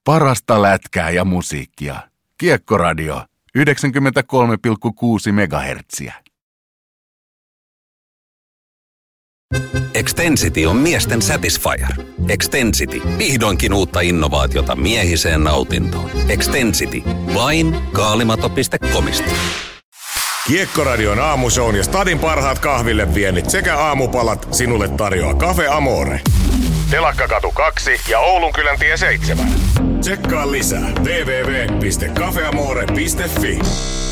Parasta lätkää ja musiikkia. Kiekkoradio 93,6 MHz. Extensity on miesten satisfier. Extensity. Vihdoinkin uutta innovaatiota miehiseen nautintoon. Extensity. Vain kaalimato.comista. Kiekkoradion aamushown ja Stadin parhaat kahville viennit sekä aamupalat sinulle tarjoaa Cafe Amore. Telakkakatu 2 ja Oulunkyläntien 7. Tsekkaa lisää www.cafeamore.fi.